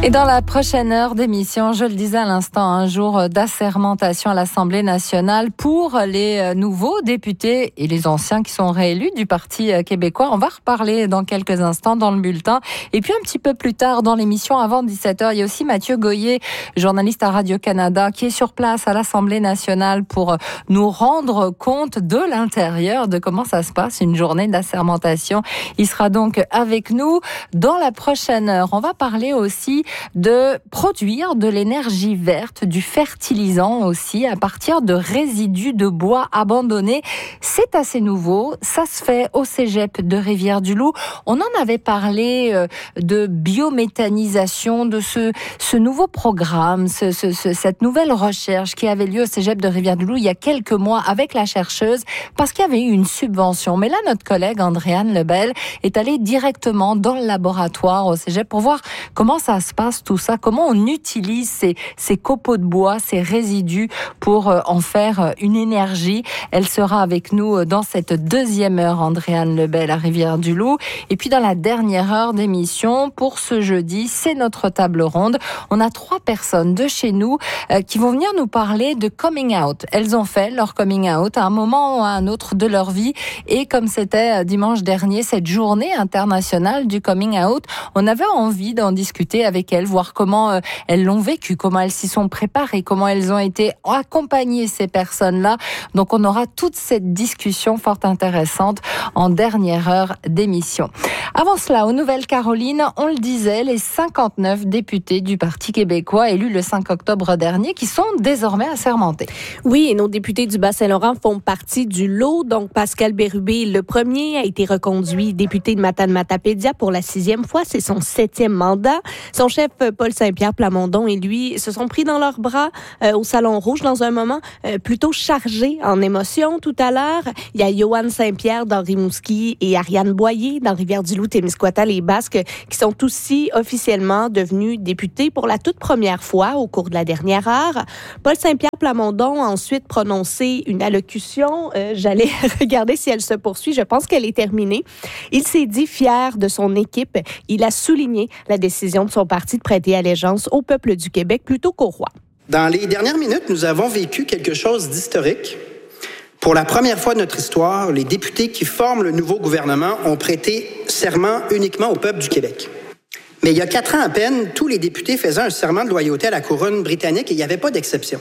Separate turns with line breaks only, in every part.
Et dans la prochaine heure d'émission, je le disais à l'instant, un jour d'assermentation à l'Assemblée nationale pour les nouveaux députés et les anciens qui sont réélus du Parti québécois. On va reparler dans quelques instants dans le bulletin. Et puis un petit peu plus tard dans l'émission, avant 17h, il y a aussi Mathieu Goyer, journaliste à Radio-Canada, qui est sur place à l'Assemblée nationale pour nous rendre compte de l'intérieur, de comment ça se passe, une journée d'assermentation. Il sera donc avec nous dans la prochaine heure. On va parler aussi de produire de l'énergie verte, du fertilisant aussi, à partir de résidus de bois abandonnés. C'est assez nouveau. Ça se fait au cégep de Rivière-du-Loup. On en avait parlé de biométhanisation, de ce nouveau programme, cette nouvelle recherche qui avait lieu au cégep de Rivière-du-Loup il y a quelques mois avec la chercheuse, parce qu'il y avait eu une subvention. Mais là, notre collègue Andréane Lebel est allée directement dans le laboratoire au cégep pour voir comment ça se passe tout ça, comment on utilise ces copeaux de bois, ces résidus pour en faire une énergie. Elle sera avec nous dans cette deuxième heure, Andréane Lebel à Rivière-du-Loup. Et puis dans la dernière heure d'émission, pour ce jeudi, c'est notre table ronde. On a 3 personnes de chez nous qui vont venir nous parler de coming out. Elles ont fait leur coming out à un moment ou à un autre de leur vie. Et comme c'était dimanche dernier, cette journée internationale du coming out, on avait envie d'en discuter avec elles, voir comment elles l'ont vécu, comment elles s'y sont préparées, comment elles ont été accompagnées, ces personnes-là. Donc on aura toute cette discussion fort intéressante en dernière heure d'émission. Avant cela, aux Nouvelles-Carolines, on le disait, les 59 députés du Parti québécois élus le 5 octobre dernier qui sont désormais assermentés.
Oui, et nos députés du Bas-Saint-Laurent font partie du lot. Donc Pascal Bérubé, le premier, a été reconduit député de Matane-Matapédia pour la 6e fois. C'est son 7e mandat. Son chef, Paul Saint-Pierre Plamondon, et lui se sont pris dans leurs bras au Salon Rouge dans un moment plutôt chargé en émotions. Tout à l'heure, il y a Yoann Saint-Pierre dans Rimouski et Ariane Boyer dans Rivière-du-Loup, Témiscouata, les Basques, qui sont aussi officiellement devenus députés pour la toute première fois au cours de la dernière heure. Paul Saint-Pierre Plamondon a ensuite prononcé une allocution. J'allais regarder si elle se poursuit. Je pense qu'elle est terminée. Il s'est dit fier de son équipe. Il a souligné la décision de son parti de prêter allégeance au peuple du Québec plutôt qu'au roi.
Dans les dernières minutes, nous avons vécu quelque chose d'historique. Pour la première fois de notre histoire, les députés qui forment le nouveau gouvernement ont prêté serment uniquement au peuple du Québec. Mais il y a 4 ans à peine, tous les députés faisaient un serment de loyauté à la couronne britannique et il n'y avait pas d'exception.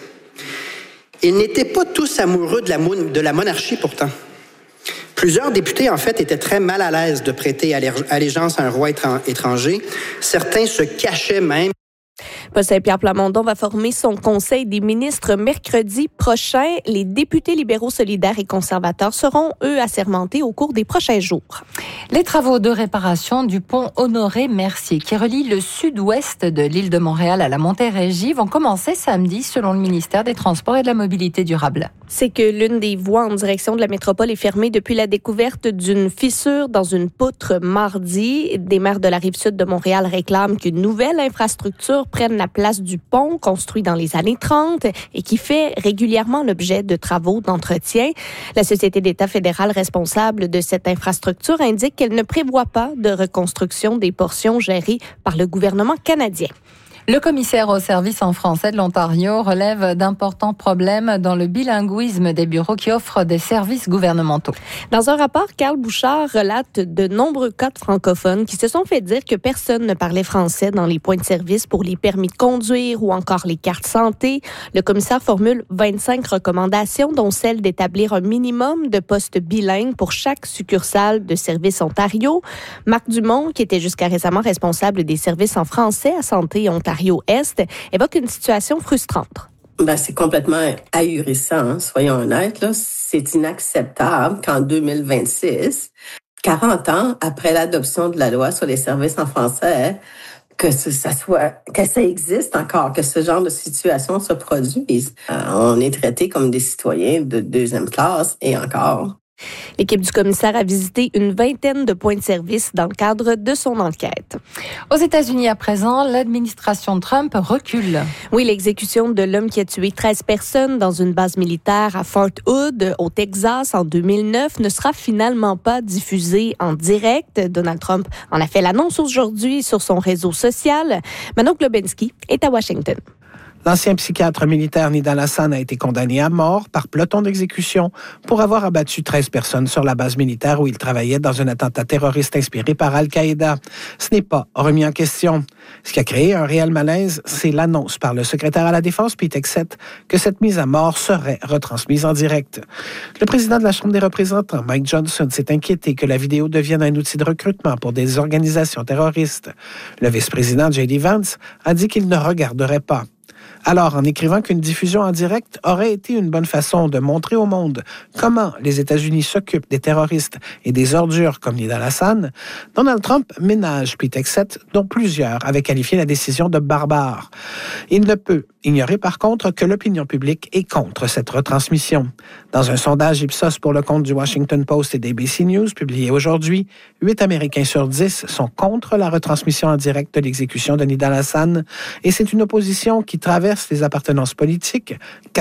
Ils n'étaient pas tous amoureux de la monarchie pourtant. Plusieurs députés, en fait, étaient très mal à l'aise de prêter allégeance à un roi étranger. Certains se cachaient même.
Paul Saint-Pierre Plamondon va former son conseil des ministres mercredi prochain. Les députés libéraux solidaires et conservateurs seront, eux, assermentés au cours des prochains jours.
Les travaux de réparation du pont Honoré-Mercier, qui relie le sud-ouest de l'île de Montréal à la Montérégie, vont commencer samedi, selon le ministère des Transports et de la Mobilité durable.
C'est que l'une des voies en direction de la métropole est fermée depuis la découverte d'une fissure dans une poutre mardi. Des maires de la Rive-Sud de Montréal réclament qu'une nouvelle infrastructure prenne la place du pont construit dans les années 30 et qui fait régulièrement l'objet de travaux d'entretien. La Société d'État fédérale responsable de cette infrastructure indique qu'elle ne prévoit pas de reconstruction des portions gérées par le gouvernement canadien.
Le commissaire au service en français de l'Ontario relève d'importants problèmes dans le bilinguisme des bureaux qui offrent des services gouvernementaux.
Dans un rapport, Carl Bouchard relate de nombreux cas de francophones qui se sont fait dire que personne ne parlait français dans les points de service pour les permis de conduire ou encore les cartes santé. Le commissaire formule 25 recommandations, dont celle d'établir un minimum de postes bilingues pour chaque succursale de Service Ontario. Marc Dumont, qui était jusqu'à récemment responsable des services en français à Santé Ontario Est, évoque une situation frustrante.
C'est complètement ahurissant, hein, soyons honnêtes. Là. C'est inacceptable qu'en 2026, 40 ans après l'adoption de la loi sur les services en français, que ça existe encore, que ce genre de situation se produise. On est traités comme des citoyens de 2e classe et encore.
L'équipe du commissaire a visité une vingtaine de points de service dans le cadre de son enquête.
Aux États-Unis à présent, l'administration Trump recule.
Oui, l'exécution de l'homme qui a tué 13 personnes dans une base militaire à Fort Hood, au Texas, en 2009, ne sera finalement pas diffusée en direct. Donald Trump en a fait l'annonce aujourd'hui sur son réseau social. Manon Globensky est à Washington.
L'ancien psychiatre militaire Nidal Hasan a été condamné à mort par peloton d'exécution pour avoir abattu 13 personnes sur la base militaire où il travaillait dans un attentat terroriste inspiré par Al-Qaïda. Ce n'est pas remis en question. Ce qui a créé un réel malaise, c'est l'annonce par le secrétaire à la Défense, Pete Hegseth, que cette mise à mort serait retransmise en direct. Le président de la Chambre des représentants, Mike Johnson, s'est inquiété que la vidéo devienne un outil de recrutement pour des organisations terroristes. Le vice-président J.D. Vance a dit qu'il ne regarderait pas. Alors, en écrivant qu'une diffusion en direct aurait été une bonne façon de montrer au monde comment les États-Unis s'occupent des terroristes et des ordures comme Nidal Hasan, Donald Trump ménage Pete Hegseth, dont plusieurs avaient qualifié la décision de barbare. Il ne peut ignorer par contre que l'opinion publique est contre cette retransmission. Dans un sondage Ipsos pour le compte du Washington Post et d'ABC News publié aujourd'hui, 8 Américains sur 10 sont contre la retransmission en direct de l'exécution de Nidal Hasan, et c'est une opposition qui traverse les appartenances politiques,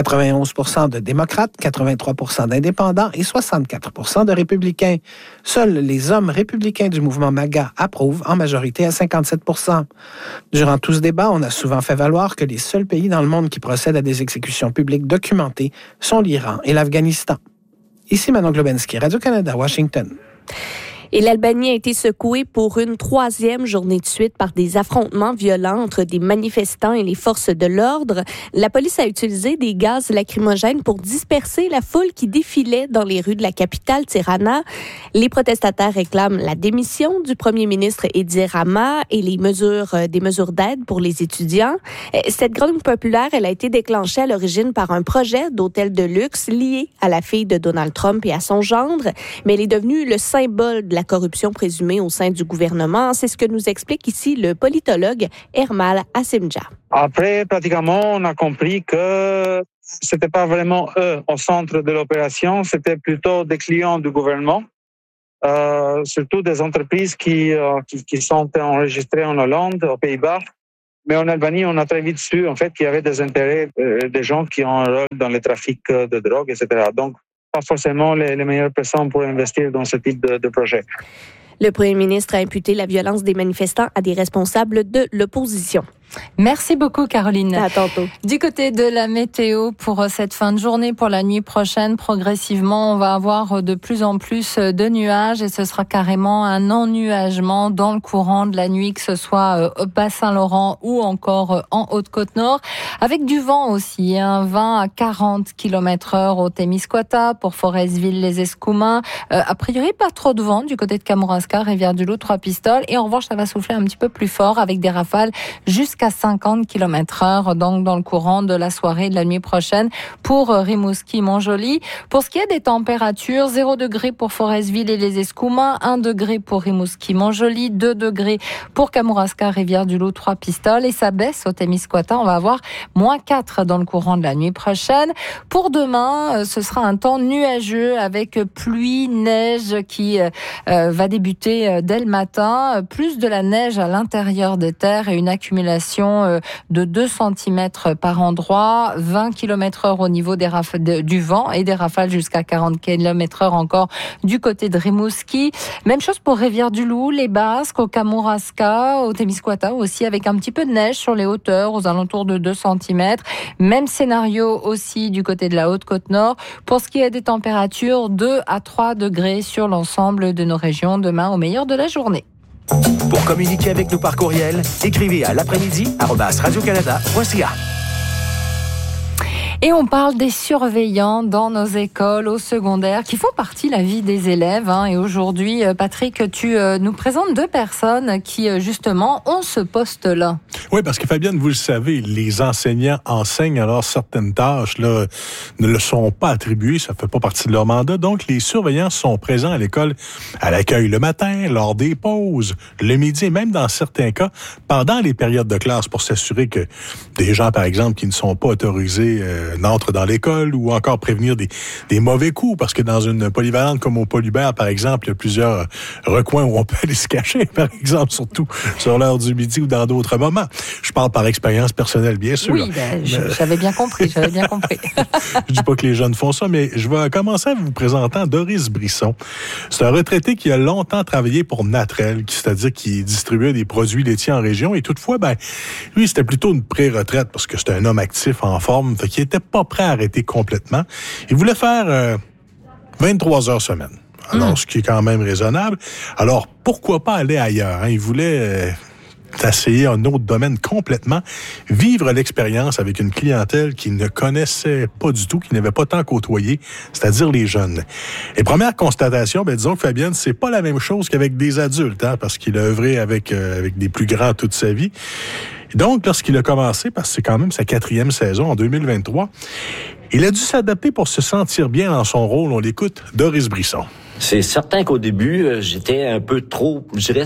91% de démocrates, 83% d'indépendants et 64% de républicains. Seuls les hommes républicains du mouvement MAGA approuvent en majorité à 57%. Durant tout ce débat, on a souvent fait valoir que les seuls pays dans le monde qui procèdent à des exécutions publiques documentées sont l'Iran et l'Afghanistan. Ici Manon Globensky, Radio-Canada, Washington.
Et l'Albanie a été secouée pour une 3e journée de suite par des affrontements violents entre des manifestants et les forces de l'ordre. La police a utilisé des gaz lacrymogènes pour disperser la foule qui défilait dans les rues de la capitale, Tirana. Les protestataires réclament la démission du premier ministre Edi Rama et des mesures d'aide pour les étudiants. Cette grogne populaire, elle a été déclenchée à l'origine par un projet d'hôtel de luxe lié à la fille de Donald Trump et à son gendre, mais elle est devenue le symbole de la corruption présumée au sein du gouvernement. C'est ce que nous explique ici le politologue Ermal Asimja.
Après, pratiquement, on a compris que c'était pas vraiment eux au centre de l'opération, c'était plutôt des clients du gouvernement, surtout des entreprises qui sont enregistrées en Hollande, aux Pays-Bas. Mais en Albanie, on a très vite su en fait qu'il y avait des intérêts des gens qui ont un rôle dans le trafic de drogue, etc. Donc, pas forcément les meilleures personnes pour investir dans ce type de projet.
Le premier ministre a imputé la violence des manifestants à des responsables de l'opposition.
Merci beaucoup, Caroline.
À tantôt.
Du côté de la météo, pour cette fin de journée, pour la nuit prochaine, progressivement, on va avoir de plus en plus de nuages et ce sera carrément un ennuagement dans le courant de la nuit, que ce soit au Bas-Saint-Laurent ou encore en Haute-Côte-Nord, avec du vent aussi, 20 à 40 km/h au Témiscouata, pour Forestville-les-Escoumins. A priori, pas trop de vent du côté de Kamouraska, Rivière-du-Loup, Trois-Pistoles. Et en revanche, ça va souffler un petit peu plus fort avec des rafales jusqu'à 50 km/h, donc dans le courant de la soirée de la nuit prochaine pour Rimouski, Montjoly. Pour ce qui est des températures, 0 degré pour Forestville et les Escoumins, 1 degré pour Rimouski, Montjoly, 2 degrés pour Kamouraska, Rivière-du-Loup, Trois-Pistoles, et ça baisse au Témiscouata. On va avoir -4 dans le courant de la nuit prochaine. Pour demain, ce sera un temps nuageux avec pluie, neige qui va débuter dès le matin. Plus de la neige à l'intérieur des terres et une accumulation de 2 cm par endroit, 20 km/h au niveau des du vent et des rafales jusqu'à 40 km/h encore du côté de Rimouski. Même chose pour Rivière-du-Loup, les Basques, au Kamouraska, au Témiscouata aussi, avec un petit peu de neige sur les hauteurs aux alentours de 2 cm. Même scénario aussi du côté de la Haute-Côte-Nord. Pour ce qui est des températures, 2 à 3 degrés sur l'ensemble de nos régions demain au meilleur de la journée.
Pour communiquer avec nous par courriel, écrivez à l'après-midi@radiocanada.ca.
Et on parle des surveillants dans nos écoles, au secondaire, qui font partie de la vie des élèves. Et aujourd'hui, Patrick, tu nous présentes 2 personnes qui, justement, ont ce poste-là.
Oui, parce que Fabienne, vous le savez, les enseignants enseignent, alors certaines tâches là, ne le sont pas attribuées, ça ne fait pas partie de leur mandat. Donc, les surveillants sont présents à l'école à l'accueil le matin, lors des pauses, le midi, et même dans certains cas, pendant les périodes de classe pour s'assurer que des gens, par exemple, qui ne sont pas autorisés n'entrent dans l'école ou encore prévenir des mauvais coups. Parce que dans une polyvalente comme au Polybert, par exemple, il y a plusieurs recoins où on peut aller se cacher, par exemple, surtout sur l'heure du midi ou dans d'autres moments. Je parle par expérience personnelle, bien sûr.
Oui, j'avais bien compris.
Je dis pas que les jeunes font ça, mais je vais commencer en vous présentant Doris Brisson. C'est un retraité qui a longtemps travaillé pour Natrel, c'est-à-dire qui distribuait des produits laitiers en région. Et toutefois, lui, c'était plutôt une pré-retraite parce que c'était un homme actif, en forme, fait qu'il était pas prêt à arrêter complètement. Il voulait faire 23 heures semaine. Alors, ce qui est quand même raisonnable. Alors, pourquoi pas aller ailleurs? Il voulait essayer un autre domaine complètement, vivre l'expérience avec une clientèle qu'il ne connaissait pas du tout, qu'il n'avait pas tant côtoyé, c'est-à-dire les jeunes. Et première constatation, disons que Fabienne, c'est pas la même chose qu'avec des adultes, parce qu'il a œuvré avec des plus grands toute sa vie. Et donc, lorsqu'il a commencé, parce que c'est quand même sa 4e saison en 2023, il a dû s'adapter pour se sentir bien dans son rôle. On l'écoute, Doris Brisson.
C'est certain qu'au début, j'étais un peu trop, je dirais,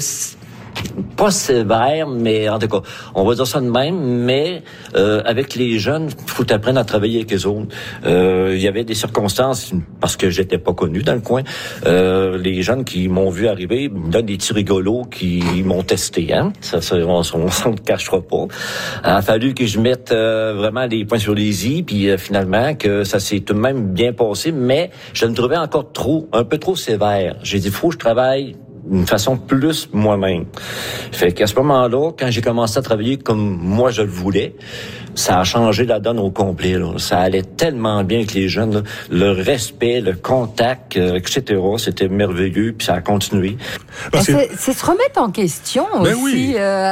pas sévère, mais en tout cas, on va dire ça de même, mais avec les jeunes, il faut apprendre à travailler avec eux autres. Il y avait des circonstances, parce que j'étais pas connu dans le coin, les jeunes qui m'ont vu arriver me donnent des petits rigolos qui m'ont testé. Ça, on s'en cachera pas. Il a fallu que je mette vraiment les points sur les i, puis finalement, que ça s'est tout de même bien passé, mais je me trouvais encore un peu trop sévère. J'ai dit, faut que je travaille d'une façon plus moi-même. Fait qu'à ce moment-là, quand j'ai commencé à travailler comme moi je le voulais, ça a changé la donne au complet. Là. Ça allait tellement bien avec les jeunes. Là. Le respect, le contact, etc., c'était merveilleux, puis ça a continué.
C'est se remettre en question aussi.
Oui.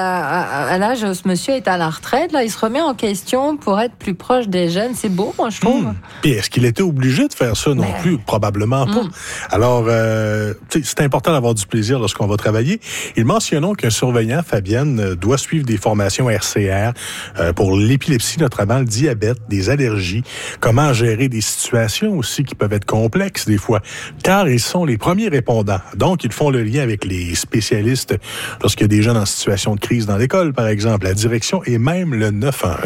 À l'âge où ce monsieur est à la retraite, là, il se remet en question pour être plus proche des jeunes. C'est beau, moi, je trouve.
Puis est-ce qu'il était obligé de faire ça non plus? Probablement pas. Alors, c'est important d'avoir du plaisir lorsqu'on va travailler. Et mentionnons qu'un surveillant, Fabienne, doit suivre des formations RCR pour l'épilepsie, notamment le diabète, des allergies, comment gérer des situations aussi qui peuvent être complexes des fois, car ils sont les premiers répondants. Donc, ils font le lien avec les spécialistes lorsqu'il y a des jeunes en situation de crise dans l'école, par exemple, la direction et même le 911.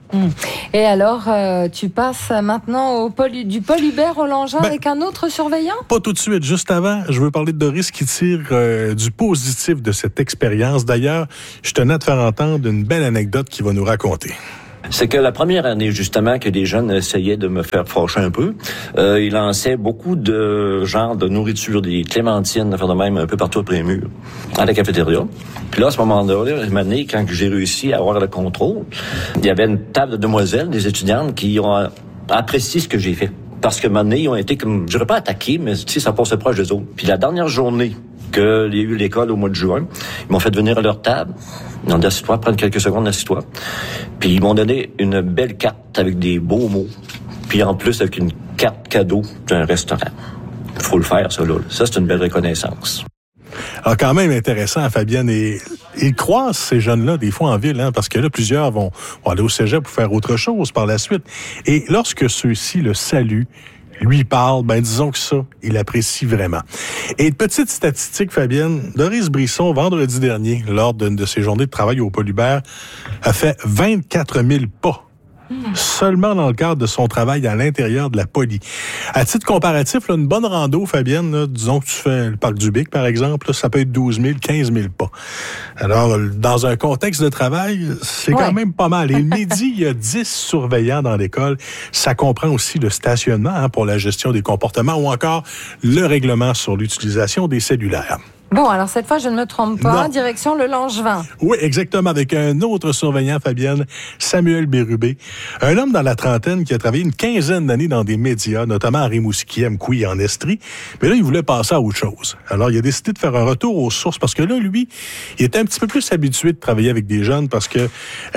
Et alors, tu passes maintenant du Polybert au Langin avec un autre surveillant?
Pas tout de suite. Juste avant, je veux parler de Doris qui tire du positif de cette expérience. D'ailleurs, je tenais à te faire entendre une belle anecdote qu'il va nous raconter.
C'est que la première année, justement, que les jeunes essayaient de me faire fâcher un peu, ils lançaient beaucoup de genres de nourriture, des clémentines, de faire de même un peu partout après les murs, à la cafétéria. Puis là, à ce moment-là, une année, quand j'ai réussi à avoir le contrôle, il y avait une table de demoiselles, des étudiantes, qui ont apprécié ce que j'ai fait. Parce que maintenant, ils ont été comme, je dirais pas attaqués, mais ça passait proche des autres. Puis la dernière journée qu'il y a eu l'école au mois de juin, ils m'ont fait venir à leur table. Ils m'ont dit, assis-toi, prendre quelques secondes, assis-toi. Puis ils m'ont donné une belle carte avec des beaux mots. Puis en plus, avec une carte cadeau d'un restaurant. Il faut le faire, ça, là. Ça, c'est une belle reconnaissance.
Alors, quand même intéressant, Fabienne, et ils croisent ces jeunes-là des fois en ville, parce que là, plusieurs vont aller au cégep pour faire autre chose par la suite. Et lorsque ceux-ci le saluent, lui parle, disons que ça, il apprécie vraiment. Et petite statistique, Fabienne, Doris Brisson, vendredi dernier, lors d'une de ses journées de travail au Polybert, a fait 24 000 pas. Seulement dans le cadre de son travail à l'intérieur de la poly. À titre comparatif, une bonne rando, Fabienne, disons que tu fais le parc du Bic, par exemple, ça peut être 12 000, 15 000 pas. Alors, dans un contexte de travail, c'est quand même pas mal. Et le midi, il y a 10 surveillants dans l'école. Ça comprend aussi le stationnement pour la gestion des comportements ou encore le règlement sur l'utilisation des cellulaires.
Bon, alors cette fois, je ne me trompe pas.
Non.
Direction le Langevin.
Oui, exactement, avec un autre surveillant, Fabienne, Samuel Bérubé. Un homme dans la trentaine qui a travaillé une quinzaine d'années dans des médias, notamment à Rimouski, Amqui et en Estrie. Mais là, il voulait passer à autre chose. Alors, il a décidé de faire un retour aux sources parce que là, lui, il était un petit peu plus habitué de travailler avec des jeunes parce que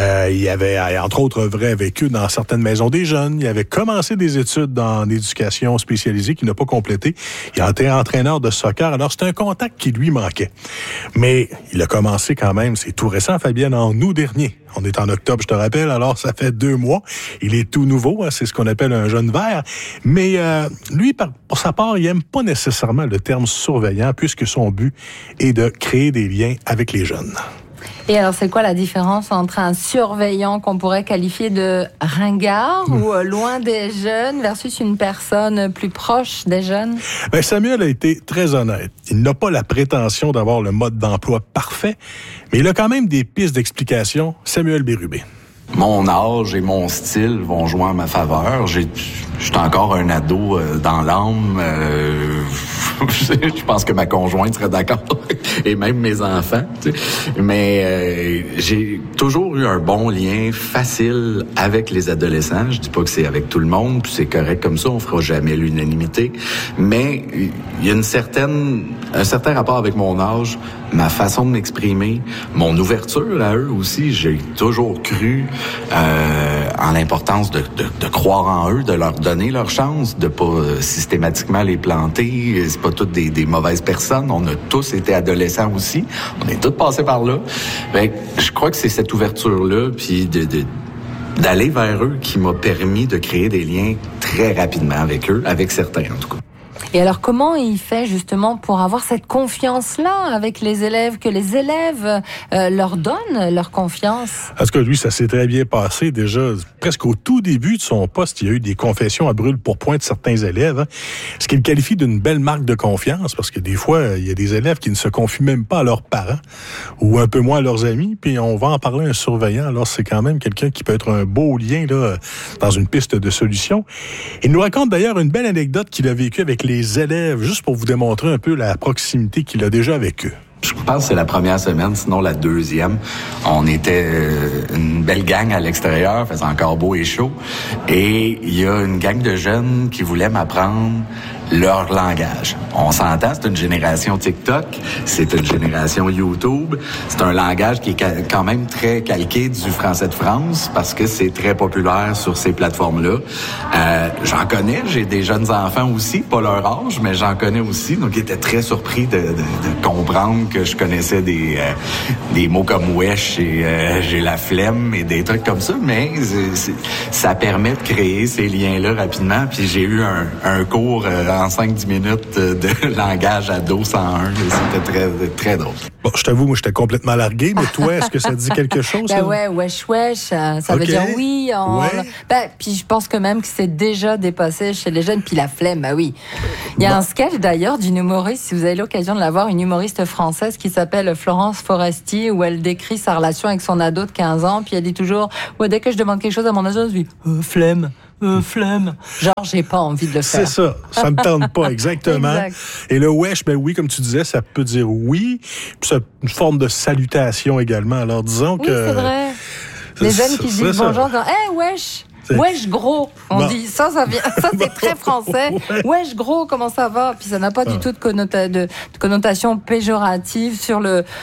il avait, entre autres, œuvré avec eux dans certaines maisons des jeunes. Il avait commencé des études en éducation spécialisée qu'il n'a pas complété. Il a été entraîneur de soccer. Alors, c'est un contact qui lui manquait. Mais il a commencé quand même, c'est tout récent, Fabienne, en août dernier. On est en octobre, je te rappelle, alors ça fait 2 mois. Il est tout nouveau, c'est ce qu'on appelle un jeune vert. Mais lui, pour sa part, il n'aime pas nécessairement le terme surveillant, puisque son but est de créer des liens avec les jeunes.
Et alors, c'est quoi la différence entre un surveillant qu'on pourrait qualifier de ringard ou loin des jeunes versus une personne plus proche des jeunes?
Ben, Samuel a été très honnête. Il n'a pas la prétention d'avoir le mode d'emploi parfait, mais il a quand même des pistes d'explication. Samuel Bérubé.
Mon âge et mon style vont jouer en ma faveur. Je suis encore un ado dans l'âme. Je pense que ma conjointe serait d'accord, et même mes enfants. Tu sais. Mais j'ai toujours eu un bon lien facile avec les adolescents. Je dis pas que c'est avec tout le monde, puis c'est correct comme ça. On fera jamais l'unanimité. Mais il y a un certain rapport avec mon âge, ma façon de m'exprimer, mon ouverture à eux aussi. J'ai toujours cru en l'importance de croire en eux, de leur donner leur chance, de pas systématiquement les planter. C'est pas toutes des mauvaises personnes. On a tous été adolescents aussi. On est tous passés par là. Ben, je crois que c'est cette ouverture-là, puis d'aller vers eux qui m'a permis de créer des liens très rapidement avec eux, avec certains en tout cas.
Et alors, comment il fait justement pour avoir cette confiance-là avec les élèves, que les élèves leur donnent leur confiance?
Parce que lui, ça s'est très bien passé. Déjà, presque au tout début de son poste, il y a eu des confessions à brûle-pourpoint de certains élèves, ce qu'il qualifie d'une belle marque de confiance, parce que des fois, il y a des élèves qui ne se confient même pas à leurs parents, ou un peu moins à leurs amis, puis on va en parler à un surveillant. Alors, c'est quand même quelqu'un qui peut être un beau lien là, dans une piste de solution. Il nous raconte d'ailleurs une belle anecdote qu'il a vécue avec les élèves, juste pour vous démontrer un peu la proximité qu'il a déjà avec eux.
Je pense que c'est la première semaine, sinon la deuxième. On était une belle gang à l'extérieur, faisait encore beau et chaud. Et il y a une gang de jeunes qui voulaient m'apprendre leur langage. On s'entend, c'est une génération TikTok, c'est une génération YouTube. C'est un langage qui est quand même très calqué du français de France parce que c'est très populaire sur ces plateformes-là. J'en connais, j'ai des jeunes enfants aussi, pas leur âge, mais j'en connais aussi. Donc, ils étaient très surpris de comprendre que je connaissais des mots comme wesh et j'ai la flemme et des trucs comme ça. Mais ça permet de créer ces liens-là rapidement. Puis j'ai eu un cours en 5-10 minutes de langage ado 101. C'était très, très drôle.
Bon, je t'avoue, moi, j'étais complètement largué, mais toi, est-ce que ça te dit quelque chose?
Ben ouais, wesh, ça veut dire oui. Ouais. Ben, puis je pense que même que c'est déjà dépassé chez les jeunes. Puis la flemme, bah oui. Il y a un sketch d'ailleurs d'une humoriste, si vous avez l'occasion de la voir, une humoriste française qui s'appelle Florence Foresti, où elle décrit sa relation avec son ado de 15 ans. Puis elle dit toujours, ouais, dès que je demande quelque chose à mon ado, je dis flemme. Flemme. Genre, j'ai pas envie de le faire.
C'est ça me tente pas, exactement. Exact. Et le wesh, ben oui, comme tu disais, ça peut dire oui, puis c'est une forme de salutation également. Alors, disons que...
Oui, c'est vrai. Les jeunes qui disent bonjour, disent « Hey, wesh !» Wesh gros, on dit ça vient, ça c'est très français. Wesh gros, comment ça va? Puis ça n'a pas du tout de connotation péjorative sur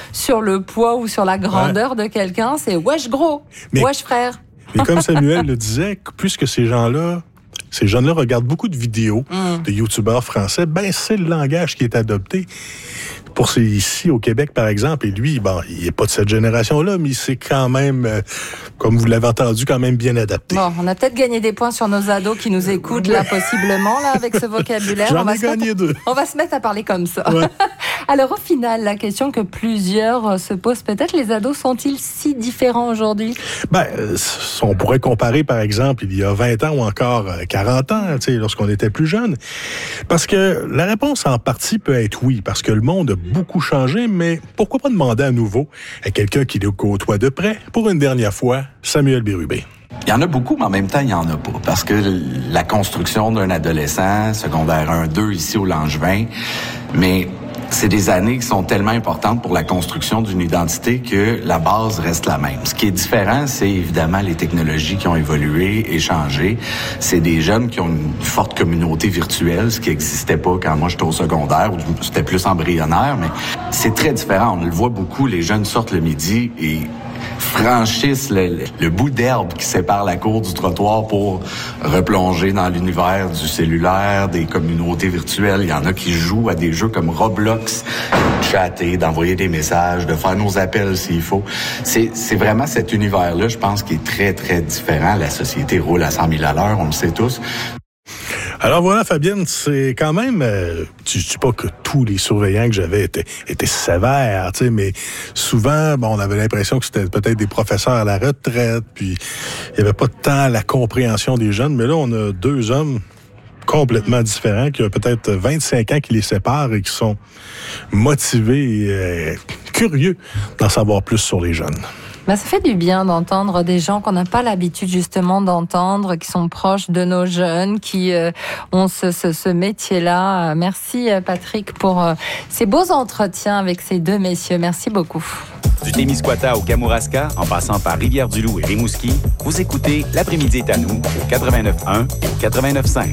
le poids ou sur la grandeur de quelqu'un. C'est wesh gros, wesh frère.
Mais comme Samuel le disait, puisque ces jeunes-là regardent beaucoup de vidéos de youtubeurs français, ben c'est le langage qui est adopté. Pour ici au Québec, par exemple, et lui, bon, il n'est pas de cette génération-là, mais c'est quand même, comme vous l'avez entendu, quand même bien adapté.
Bon, on a peut-être gagné des points sur nos ados qui nous écoutent, là, possiblement, là, avec ce vocabulaire.
J'en ai gagné 2.
On va se mettre à parler comme ça. Ouais. Alors, au final, la question que plusieurs se posent, peut-être, les ados sont-ils si différents aujourd'hui? Ben,
on pourrait comparer, par exemple, il y a 20 ans ou encore 40 ans, tu sais, lorsqu'on était plus jeune. Parce que la réponse, en partie, peut être oui, parce que le monde a beaucoup changé, mais pourquoi pas demander à nouveau à quelqu'un qui le côtoie de près, pour une dernière fois, Samuel Bérubé.
Il y en a beaucoup, mais en même temps, il n'y en a pas. Parce que la construction d'un adolescent, secondaire 1-2, ici au Langevin, mais c'est des années qui sont tellement importantes pour la construction d'une identité que la base reste la même. Ce qui est différent, c'est évidemment les technologies qui ont évolué et changé. C'est des jeunes qui ont une forte communauté virtuelle, ce qui n'existait pas quand moi j'étais au secondaire, où c'était plus embryonnaire, mais c'est très différent. On le voit beaucoup, les jeunes sortent le midi et franchissent le bout d'herbe qui sépare la cour du trottoir pour replonger dans l'univers du cellulaire, des communautés virtuelles. Il y en a qui jouent à des jeux comme Roblox, chatter, d'envoyer des messages, de faire nos appels s'il faut. C'est vraiment cet univers-là, je pense, qui est très, très différent. La société roule à 100 000 à l'heure, on le sait tous.
Alors voilà, Fabienne, c'est quand même, je dis pas que tous les surveillants que j'avais étaient sévères, tu sais, mais souvent, on avait l'impression que c'était peut-être des professeurs à la retraite, puis il y avait pas tant la compréhension des jeunes, mais là, on a 2 hommes complètement différents, qui ont peut-être 25 ans qui les séparent et qui sont motivés et curieux d'en savoir plus sur les jeunes.
Ça fait du bien d'entendre des gens qu'on n'a pas l'habitude justement d'entendre, qui sont proches de nos jeunes, qui ont ce métier-là. Merci Patrick pour ces beaux entretiens avec ces 2 messieurs. Merci beaucoup.
Du Témiscouata au Kamouraska, en passant par Rivière-du-Loup et Rimouski, vous écoutez L'après-midi est à nous au 89.1 et au 89.5.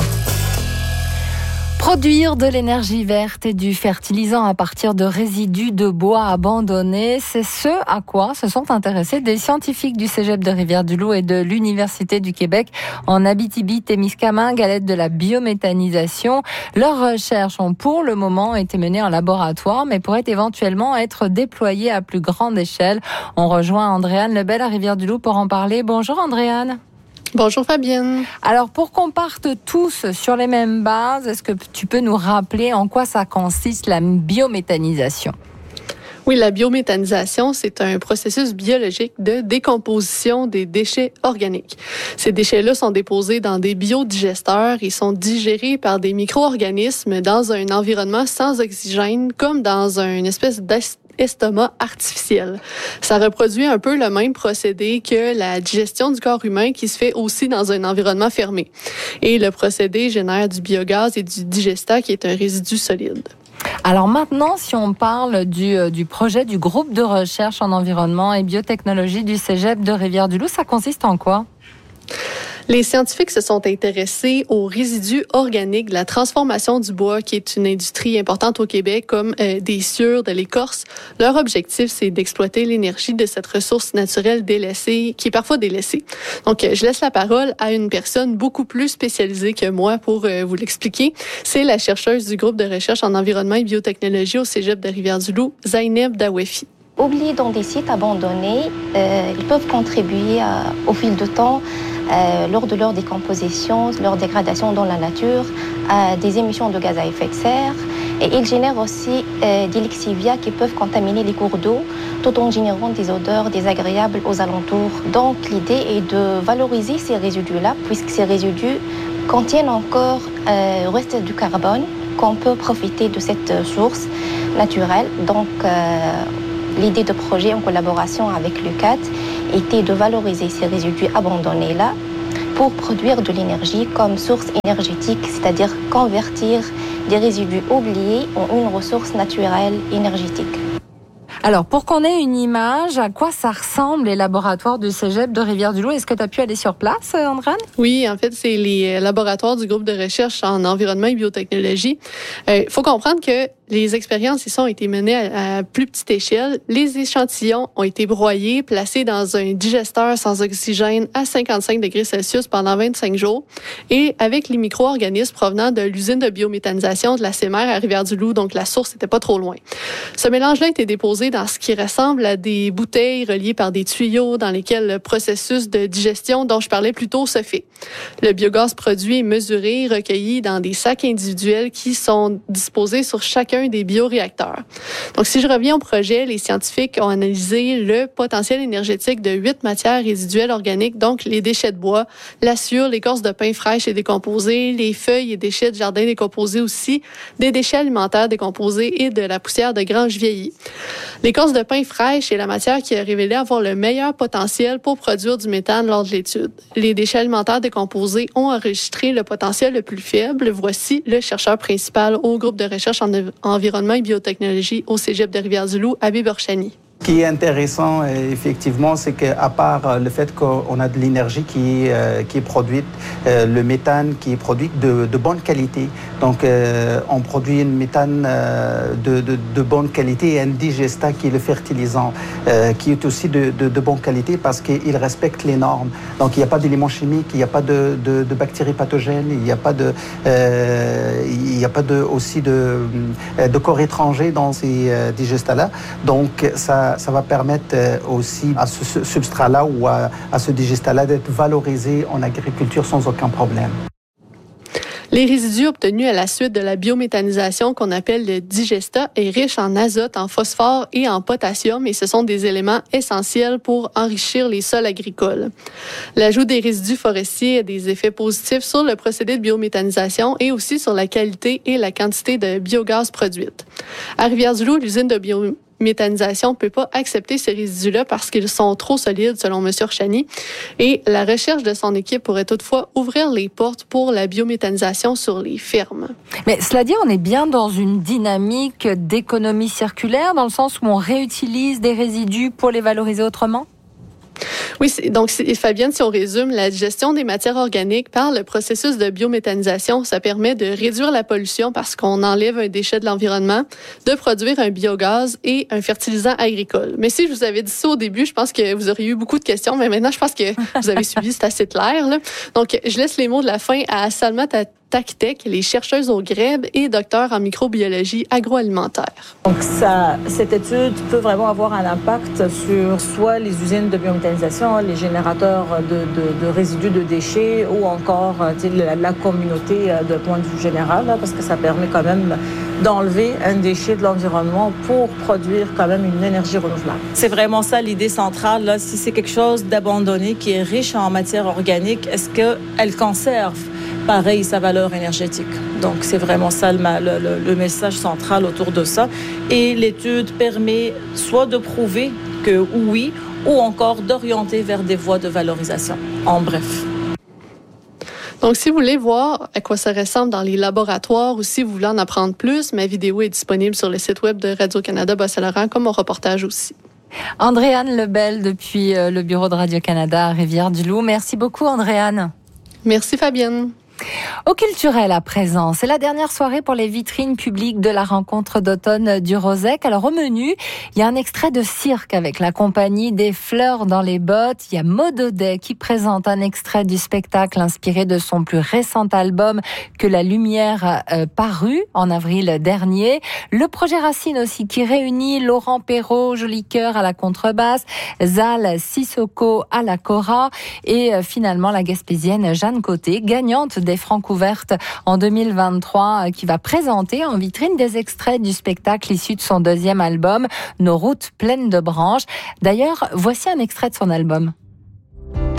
Produire de l'énergie verte et du fertilisant à partir de résidus de bois abandonnés, c'est ce à quoi se sont intéressés des scientifiques du Cégep de Rivière-du-Loup et de l'Université du Québec en Abitibi-Témiscamingue à l'aide de la biométhanisation. Leurs recherches ont pour le moment été menées en laboratoire, mais pourraient éventuellement être déployées à plus grande échelle. On rejoint Andréane Lebel à Rivière-du-Loup pour en parler. Bonjour Andréane.
Bonjour Fabienne.
Alors pour qu'on parte tous sur les mêmes bases, est-ce que tu peux nous rappeler en quoi ça consiste la biométhanisation?
Oui, la biométhanisation, c'est un processus biologique de décomposition des déchets organiques. Ces déchets-là sont déposés dans des biodigesteurs et sont digérés par des micro-organismes dans un environnement sans oxygène, comme dans une espèce d'estomac artificiel. Ça reproduit un peu le même procédé que la digestion du corps humain qui se fait aussi dans un environnement fermé. Et le procédé génère du biogaz et du digestat qui est un résidu solide.
Alors maintenant, si on parle du projet du groupe de recherche en environnement et biotechnologie du Cégep de Rivière-du-Loup, ça consiste en quoi?
Les scientifiques se sont intéressés aux résidus organiques de la transformation du bois, qui est une industrie importante au Québec, comme des sciures, de l'écorce. Leur objectif, c'est d'exploiter l'énergie de cette ressource naturelle délaissée, qui est parfois délaissée. Donc, je laisse la parole à une personne beaucoup plus spécialisée que moi pour vous l'expliquer. C'est la chercheuse du groupe de recherche en environnement et biotechnologie au Cégep de Rivière-du-Loup, Zaineb Dawefi.
Oubliés dans des sites abandonnés, ils peuvent contribuer au fil du temps lors de leur décomposition, leur dégradation dans la nature, à des émissions de gaz à effet de serre. Et ils génèrent aussi des lexivia qui peuvent contaminer les cours d'eau, tout en générant des odeurs désagréables aux alentours. Donc l'idée est de valoriser ces résidus-là, puisque ces résidus contiennent encore reste du carbone, qu'on peut profiter de cette source naturelle. Donc l'idée de projet en collaboration avec l'UQAT était de valoriser ces résidus abandonnés-là pour produire de l'énergie comme source énergétique, c'est-à-dire convertir des résidus oubliés en une ressource naturelle énergétique.
Alors, pour qu'on ait une image, à quoi ça ressemble les laboratoires du Cégep de Rivière-du-Loup? Est-ce que tu as pu aller sur place, Andréane?
Oui, en fait, c'est les laboratoires du groupe de recherche en environnement et biotechnologie. Il faut comprendre que les expériences ici ont été menées à plus petite échelle. Les échantillons ont été broyés, placés dans un digesteur sans oxygène à 55 degrés Celsius pendant 25 jours et avec les micro-organismes provenant de l'usine de biométhanisation de la CEMER à Rivière-du-Loup, donc la source n'était pas trop loin. Ce mélange-là a été déposé dans ce qui ressemble à des bouteilles reliées par des tuyaux dans lesquels le processus de digestion dont je parlais plus tôt se fait. Le biogaz produit est mesuré, recueilli dans des sacs individuels qui sont disposés sur chacun des bioréacteurs. Donc, si je reviens au projet, les scientifiques ont analysé le potentiel énergétique de 8 matières résiduelles organiques, donc les déchets de bois, la sciure, l'écorce de pin fraîche et décomposée, les feuilles et déchets de jardin décomposés aussi, des déchets alimentaires décomposés et de la poussière de grange vieillie. L'écorce de pin fraîche est la matière qui a révélé avoir le meilleur potentiel pour produire du méthane lors de l'étude. Les déchets alimentaires décomposés ont enregistré le potentiel le plus faible. Voici le chercheur principal au groupe de recherche en environnement et biotechnologie au Cégep de Rivière-du-Loup, Habib Orchani.
Ce qui est intéressant, effectivement, c'est qu'à part le fait qu'on a de l'énergie qui est produite, le méthane qui est produit de bonne qualité. Donc, on produit une méthane de bonne qualité et un digestat qui est le fertilisant, qui est aussi de bonne qualité parce qu'il respecte les normes. Donc, il n'y a pas d'éléments chimiques, il n'y a pas de bactéries pathogènes, il n'y a pas aussi de corps étrangers dans ces digestats-là. Donc, ça va permettre aussi à ce substrat-là ou à ce digestat-là d'être valorisé en agriculture sans aucun problème.
Les résidus obtenus à la suite de la biométhanisation qu'on appelle le digestat est riche en azote, en phosphore et en potassium et ce sont des éléments essentiels pour enrichir les sols agricoles. L'ajout des résidus forestiers a des effets positifs sur le procédé de biométhanisation et aussi sur la qualité et la quantité de biogaz produite. À Rivière-du-Loup, l'usine de biométhanisation ne peut pas accepter ces résidus-là parce qu'ils sont trop solides, selon M. Rchani. Et la recherche de son équipe pourrait toutefois ouvrir les portes pour la biométhanisation sur les fermes.
Mais cela dit, on est bien dans une dynamique d'économie circulaire, dans le sens où on réutilise des résidus pour les valoriser autrement?
Oui, donc Fabienne, si on résume, la gestion des matières organiques par le processus de biométhanisation, ça permet de réduire la pollution parce qu'on enlève un déchet de l'environnement, de produire un biogaz et un fertilisant agricole. Mais si je vous avais dit ça au début, je pense que vous auriez eu beaucoup de questions, mais maintenant, je pense que vous avez suivi, c'est assez clair, là. Donc, je laisse les mots de la fin à Salma Taktek, les chercheuses au GREB et docteur en microbiologie agroalimentaire.
Donc cette étude peut vraiment avoir un impact sur soit les usines de biométhanisation, les générateurs de résidus de déchets ou encore la communauté de point de vue général, là, parce que ça permet quand même d'enlever un déchet de l'environnement pour produire quand même une énergie renouvelable. C'est vraiment ça l'idée centrale. Là, si c'est quelque chose d'abandonné qui est riche en matière organique, est-ce qu'elle conserve pareil sa valeur énergétique? Donc c'est vraiment ça le message central autour de ça. Et l'étude permet soit de prouver que oui, ou encore d'orienter vers des voies de valorisation. En bref.
Donc, si vous voulez voir à quoi ça ressemble dans les laboratoires ou si vous voulez en apprendre plus, ma vidéo est disponible sur le site web de Radio-Canada Bas-Saint-Laurent, comme mon reportage aussi.
Andréane Lebel, depuis le bureau de Radio-Canada à Rivière-du-Loup. Merci beaucoup, Andréane.
Merci, Fabienne.
Au culturel à présent, c'est la dernière soirée pour les vitrines publiques de la rencontre d'automne du Rosec. Alors au menu, il y a un extrait de cirque avec la compagnie des Fleurs dans les bottes. Il y a Maud Audet qui présente un extrait du spectacle inspiré de son plus récent album Que la lumière paru en avril dernier. Le projet Racine aussi qui réunit Laurent Perrault, Joli Cœur à la contrebasse, Zal Sissoko à la kora et finalement la Gaspésienne Jeanne Côté, gagnante des Francs ouvertes en 2023, qui va présenter en vitrine des extraits du spectacle issu de son deuxième album, Nos routes pleines de branches. D'ailleurs, voici un extrait de son album.